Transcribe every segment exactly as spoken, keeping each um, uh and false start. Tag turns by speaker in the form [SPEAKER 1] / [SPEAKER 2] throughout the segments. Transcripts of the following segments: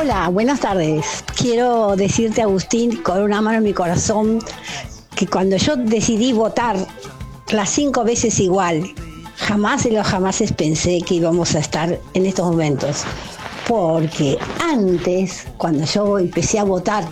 [SPEAKER 1] Hola, buenas tardes. Quiero decirte, Agustín, con una mano en mi corazón, que cuando yo decidí votar las cinco veces igual, jamás de los jamases pensé que íbamos a estar en estos momentos. Porque antes, cuando yo empecé a votar,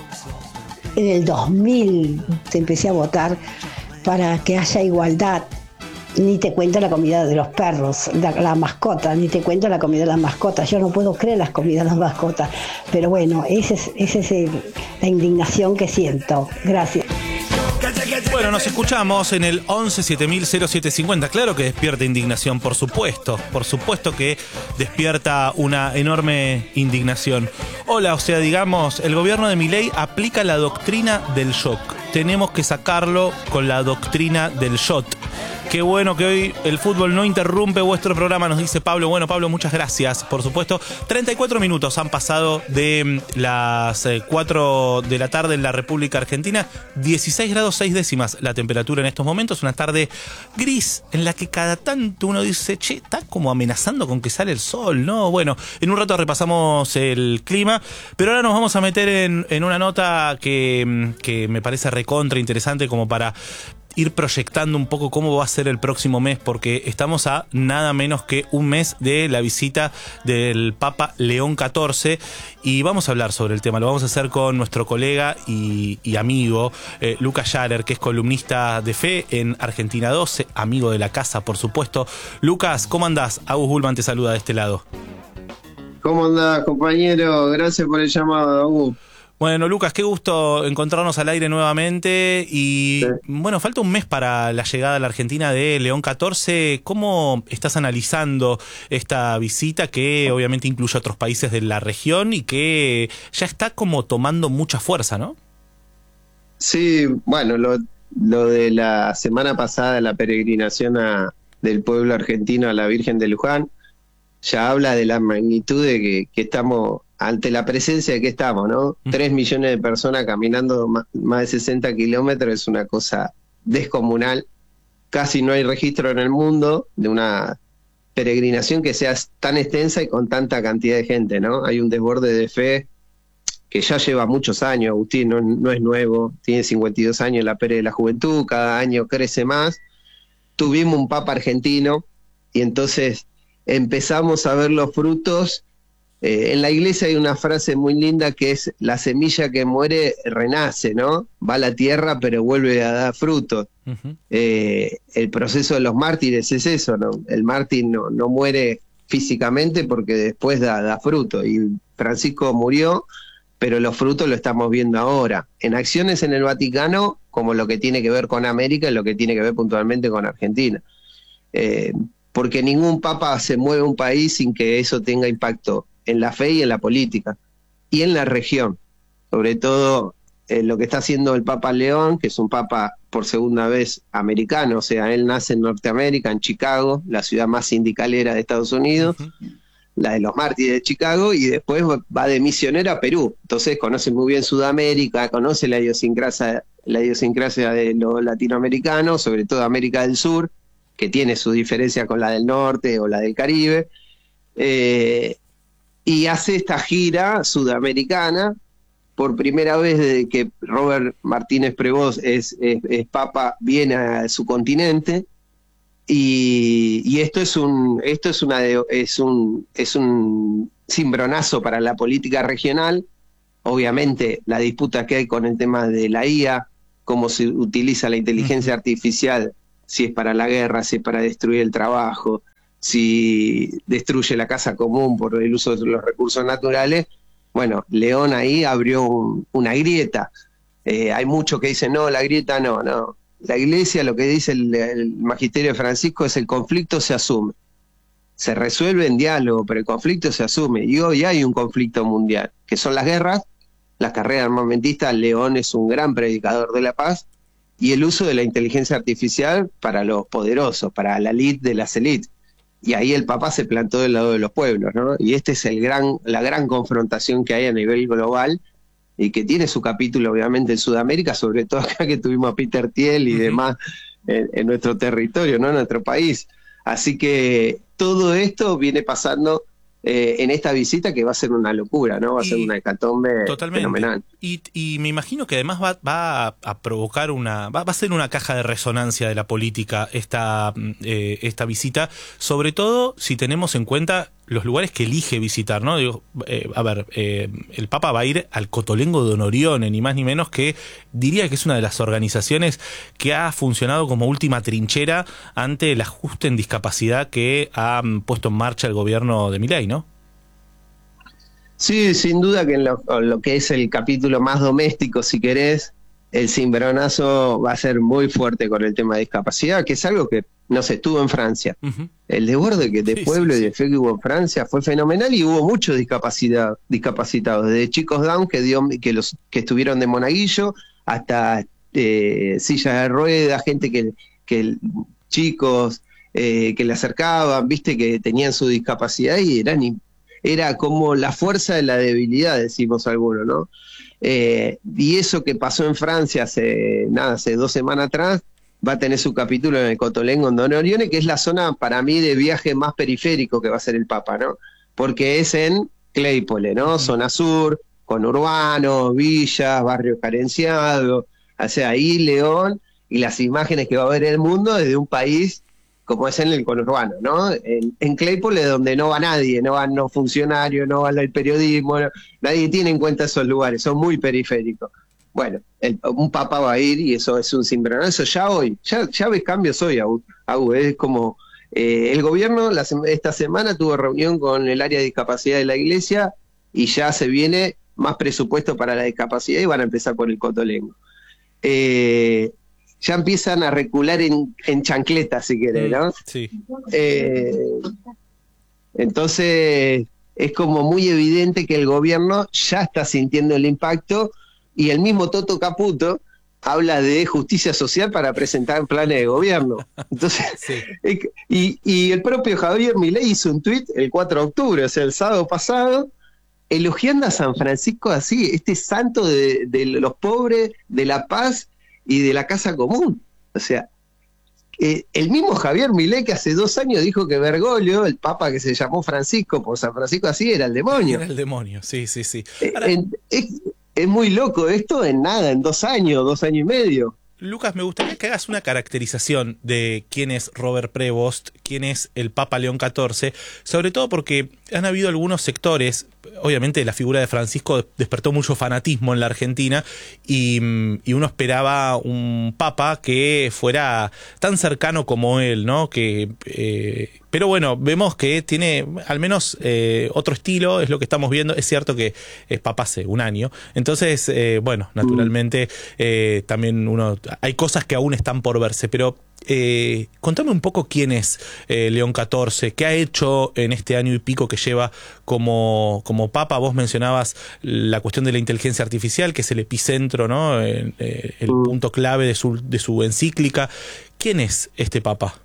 [SPEAKER 1] en el dos mil empecé a votar para que haya igualdad. Ni te cuento la comida de los perros, la, la mascota, ni te cuento la comida de las mascotas. Yo no puedo creer las comidas de las mascotas. Pero bueno, esa es, ese es el, la indignación que siento. Gracias.
[SPEAKER 2] Bueno, nos escuchamos en el once siete mil cero siete cincuenta. Claro que despierta indignación, por supuesto. Por supuesto que despierta una enorme indignación. Hola, o sea, digamos, el gobierno de Milei aplica la doctrina del shock. Tenemos que sacarlo con la doctrina del shot. Qué bueno que hoy el fútbol no interrumpe vuestro programa, nos dice Pablo. Bueno, Pablo, muchas gracias, por supuesto. treinta y cuatro minutos han pasado de las cuatro de la tarde en la República Argentina. dieciséis grados seis décimas la temperatura en estos momentos. Una tarde gris en la que cada tanto uno dice, che, está como amenazando con que sale el sol, ¿no? Bueno, en un rato repasamos el clima, pero ahora nos vamos a meter en, en una nota que, que me parece recontra interesante como para ir proyectando un poco cómo va a ser el próximo mes, porque estamos a nada menos que un mes de la visita del Papa León catorce y vamos a hablar sobre el tema. Lo vamos a hacer con nuestro colega y, y amigo eh, Lucas Schaller, que es columnista de Fe en Argentina doce, amigo de la casa, por supuesto. Lucas, ¿cómo andás? Agus Bullman te saluda de este lado.
[SPEAKER 3] ¿Cómo andás, compañero? Gracias por el llamado, Agus.
[SPEAKER 2] Bueno, Lucas, qué gusto encontrarnos al aire nuevamente y
[SPEAKER 3] sí.
[SPEAKER 2] Bueno, falta un mes para la llegada a la Argentina de León catorce. ¿Cómo estás analizando esta visita que obviamente incluye a otros países de la región y que ya está como tomando mucha fuerza, ¿no?
[SPEAKER 3] Sí, bueno, lo, lo de la semana pasada, la peregrinación a, del pueblo argentino a la Virgen de Luján, ya habla de la magnitud de que, que estamos... ante la presencia de que estamos, ¿no? Tres millones de personas caminando más, más de sesenta kilómetros es una cosa descomunal. Casi no hay registro en el mundo de una peregrinación que sea tan extensa y con tanta cantidad de gente, ¿no? Hay un desborde de fe que ya lleva muchos años. Agustín no, no es nuevo, tiene cincuenta y dos años en la Pere de la Juventud, cada año crece más. Tuvimos un papa argentino y entonces empezamos a ver los frutos. Eh, en la iglesia hay una frase muy linda que es: la semilla que muere renace, ¿no? Va a la tierra pero vuelve a dar frutos. Uh-huh. Eh, el proceso de los mártires es eso, ¿no? El mártir no, no muere físicamente porque después da, da fruto. Y Francisco murió, pero los frutos lo estamos viendo ahora. En acciones en el Vaticano, como lo que tiene que ver con América y lo que tiene que ver puntualmente con Argentina. Eh, porque ningún papa se mueve un país sin que eso tenga impacto en la fe y en la política, y en la región, sobre todo eh, lo que está haciendo el Papa León, que es un papa por segunda vez americano, o sea, él nace en Norteamérica, en Chicago, la ciudad más sindicalera de Estados Unidos, uh-huh. la de los mártires de Chicago, y después va de misionero a Perú, entonces conoce muy bien Sudamérica, conoce la idiosincrasia, la idiosincrasia de los latinoamericanos, sobre todo América del Sur, que tiene su diferencia con la del norte o la del Caribe, eh, y hace esta gira sudamericana por primera vez desde que Robert Martínez Prevost es, es, es papa, viene a su continente, y, y esto es un esto es una es un es un cimbronazo para la política regional. Obviamente la disputa que hay con el tema de la I A, cómo se utiliza la inteligencia artificial, si es para la guerra, si es para destruir el trabajo, si destruye la casa común por el uso de los recursos naturales. Bueno, León ahí abrió un, una grieta. Eh, hay muchos que dicen, no, la grieta no, no. La iglesia, lo que dice el, el magisterio de Francisco es: el conflicto se asume. Se resuelve en diálogo, pero el conflicto se asume. Y hoy hay un conflicto mundial, que son las guerras, las carreras armamentistas. León es un gran predicador de la paz, y el uso de la inteligencia artificial para los poderosos, para la élite de las élites. Y ahí el Papa se plantó del lado de los pueblos, ¿no? Y esta es el gran, la gran confrontación que hay a nivel global, y que tiene su capítulo obviamente en Sudamérica, sobre todo acá que tuvimos a Peter Thiel y uh-huh. demás en, en nuestro territorio, ¿no? En nuestro país. Así que todo esto viene pasando eh, en esta visita que va a ser una locura, ¿no? Va a
[SPEAKER 2] Y
[SPEAKER 3] ser una hecatombe
[SPEAKER 2] totalmente.
[SPEAKER 3] Fenomenal.
[SPEAKER 2] Y, y me imagino que además va, va a, a provocar una, va, va a ser una caja de resonancia de la política esta, eh, esta visita, sobre todo si tenemos en cuenta los lugares que elige visitar, ¿no? Digo, eh, a ver, eh, el Papa va a ir al Cotolengo de Onorione, ni más ni menos, que diría que es una de las organizaciones que ha funcionado como última trinchera ante el ajuste en discapacidad que ha puesto en marcha el gobierno de Milei, ¿no?
[SPEAKER 3] Sí, sin duda que en lo, lo que es el capítulo más doméstico, si querés, el cimbronazo va a ser muy fuerte con el tema de discapacidad, que es algo que, no sé, estuvo en Francia. Uh-huh. El desborde que de sí, pueblo sí, sí. y de fe que hubo en Francia fue fenomenal y hubo muchos discapacidad, discapacitados, desde chicos down que, dio, que, los, que estuvieron de monaguillo hasta eh, sillas de ruedas, gente que, que chicos eh, que le acercaban, viste, que tenían su discapacidad y eran era como la fuerza de la debilidad, decimos algunos, ¿no? Eh, y eso que pasó en Francia hace, nada, hace dos semanas atrás, va a tener su capítulo en el Cotolengo de Onorione, que es la zona, para mí, de viaje más periférico que va a ser el Papa, ¿no? Porque es en Claypole, ¿no? Mm. Zona sur, con urbanos, villas, barrios carenciados, o sea, ahí León, y las imágenes que va a ver el mundo desde un país como es en el conurbano, ¿no? En, en Claypole, donde no va nadie, no van los funcionarios, no va el periodismo, no, nadie tiene en cuenta esos lugares, son muy periféricos. Bueno, el, un papa va a ir y eso es un cimbronazo, eso ya hoy, ya, ya ves cambios hoy, Agu, Agu es como, eh, el gobierno la, esta semana tuvo reunión con el área de discapacidad de la iglesia y ya se viene más presupuesto para la discapacidad y van a empezar por el Cotolengo. Eh, ya empiezan a recular en, en chancletas, si querés, ¿no?
[SPEAKER 2] Sí.
[SPEAKER 3] Eh, entonces, es como muy evidente que el gobierno ya está sintiendo el impacto y el mismo Toto Caputo habla de justicia social para presentar planes de gobierno. Entonces, sí. y, y el propio Javier Milei hizo un tuit el cuatro de octubre, o sea, el sábado pasado, elogiando a San Francisco así, este santo de, de los pobres, de la paz y de la casa común. O sea, eh, el mismo Javier Milei que hace dos años dijo que Bergoglio, el papa que se llamó Francisco, por San Francisco así, era el demonio.
[SPEAKER 2] Era el demonio, sí, sí, sí.
[SPEAKER 3] Ahora, eh, es, es muy loco esto en nada, en dos años, dos años y medio.
[SPEAKER 2] Lucas, me gustaría que hagas una caracterización de quién es Robert Prevost, quién es el Papa León catorce, sobre todo porque han habido algunos sectores, obviamente la figura de Francisco despertó mucho fanatismo en la Argentina y, y uno esperaba un Papa que fuera tan cercano como él, ¿no? Que, eh, pero bueno, vemos que tiene al menos eh, otro estilo, es lo que estamos viendo. Es cierto que es Papa hace un año, entonces, eh, bueno, naturalmente eh, también uno... Hay cosas que aún están por verse, pero eh, contame un poco quién es eh, León catorce, qué ha hecho en este año y pico que lleva como, como Papa. Vos mencionabas la cuestión de la inteligencia artificial, que es el epicentro, ¿no? Eh, eh, el mm. punto clave de su, de su encíclica. ¿Quién es este Papa?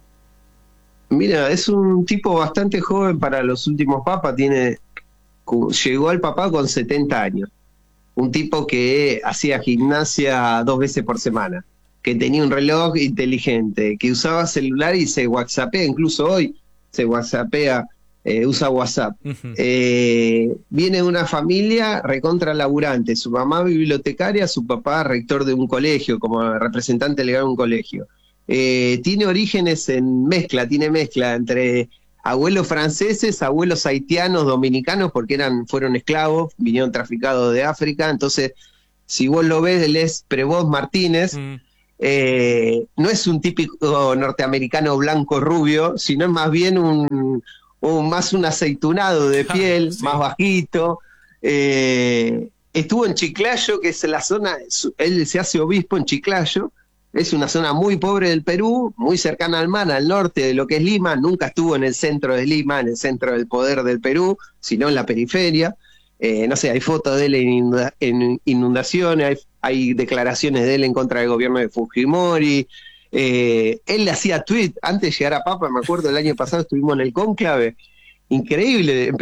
[SPEAKER 3] Mira, es un tipo bastante joven para los últimos papas, tiene, llegó al papá con setenta años. Un tipo que hacía gimnasia dos veces por semana, que tenía un reloj inteligente, que usaba celular y se whatsappea, incluso hoy se whatsappea, eh, usa WhatsApp. Uh-huh. Eh, viene de una familia recontra laburante, su mamá bibliotecaria, su papá rector de un colegio, como representante legal de un colegio. Eh, tiene orígenes en mezcla, tiene mezcla entre abuelos franceses, abuelos haitianos, dominicanos, porque eran fueron esclavos, vinieron traficados de África. Entonces, si vos lo ves, él es Prevost Martínez, mm. eh, no es un típico norteamericano blanco rubio, sino es más bien un, un más un aceitunado de piel, ah, sí. más bajito. Eh, estuvo en Chiclayo, que es la zona, él se hace obispo en Chiclayo. Es una zona muy pobre del Perú, muy cercana al mar, al norte de lo que es Lima. Nunca estuvo en el centro de Lima, en el centro del poder del Perú, sino en la periferia. Eh, no sé, hay fotos de él en, inunda en inundaciones, hay, hay declaraciones de él en contra del gobierno de Fujimori. Eh, él le hacía tweet antes de llegar a Papa, me acuerdo el año pasado estuvimos en el cónclave. Increíble,